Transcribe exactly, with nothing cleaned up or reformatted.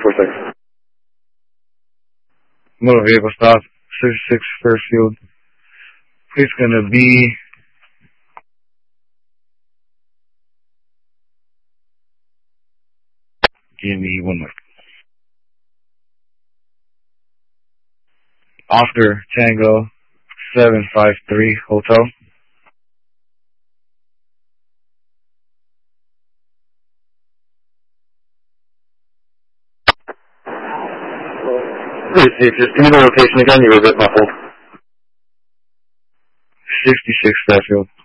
four six. Motor vehicle stop, sixty-six Fairfield. It's gonna be give me one more. Oscar Tango seven five three Hotel. Receive, just give me the location again, you were a bit muffled. sixty-six Fairfield.